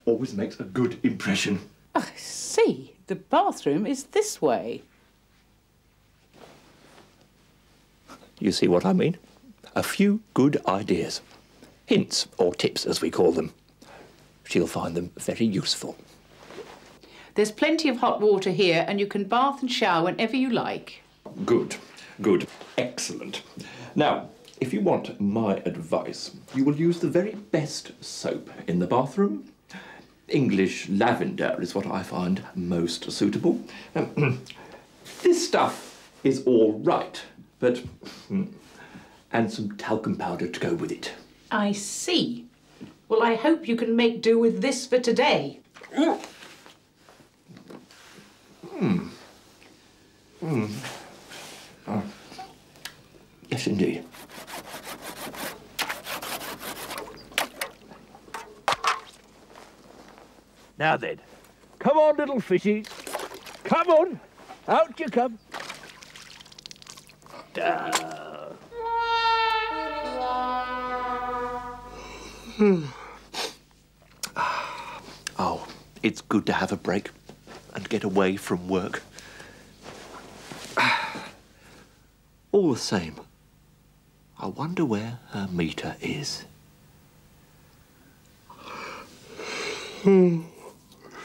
always makes a good impression. I see. The bathroom is this way. You see what I mean? A few good ideas. Hints, or tips as we call them. She'll find them very useful. There's plenty of hot water here and you can bath and shower whenever you like. Good, good, excellent. Now, if you want my advice, you will use the very best soap in the bathroom. English lavender is what I find most suitable. This stuff is all right, but... and some talcum powder to go with it. I see. Well, I hope you can make do with this for today. Yes, indeed. Now then, come on, little fishies. Come on, out you come. Oh, it's good to have a break and get away from work. All the same, I wonder where her meter is.